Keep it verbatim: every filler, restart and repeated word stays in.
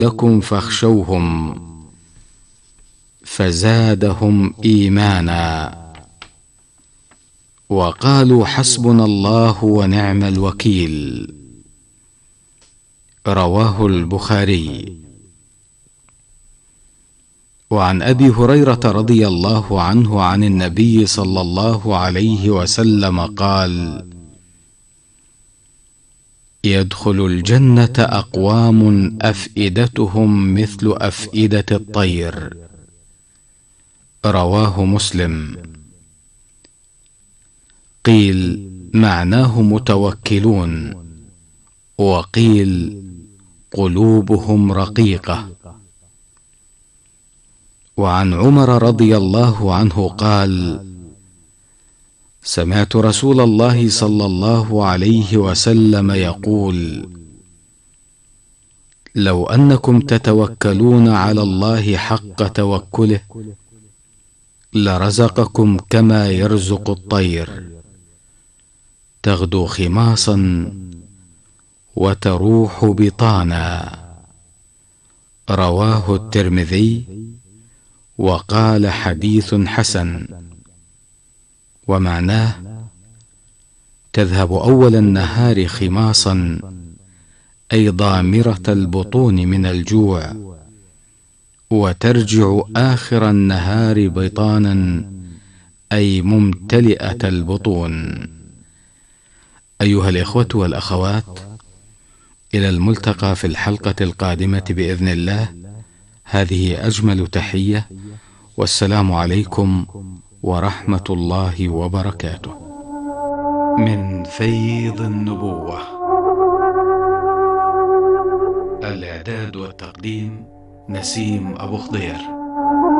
لكم فاخشوهم فزادهم إيمانا وقالوا حسبنا الله ونعم الوكيل. رواه البخاري. وعن أبي هريرة رضي الله عنه عن النبي صلى الله عليه وسلم قال: يدخل الجنة أقوام أفئدتهم مثل أفئدة الطير. رواه مسلم. قيل معناه متوكلون، وقيل قلوبهم رقيقة. وعن عمر رضي الله عنه قال: سمعت رسول الله صلى الله عليه وسلم يقول: لو أنكم تتوكلون على الله حق توكله لرزقكم كما يرزق الطير، تغدو خماصا وتروح بطانا. رواه الترمذي وقال حديث حسن. ومعناه: تذهب أول النهار خماصا أي ضامرة البطون من الجوع، وترجع آخر النهار بطانا أي ممتلئة البطون. أيها الإخوة والأخوات، إلى الملتقى في الحلقة القادمة بإذن الله. هذه أجمل تحية، والسلام عليكم ورحمة الله وبركاته. من فيض النبوة. الإعداد والتقديم نسيم أبو خضير.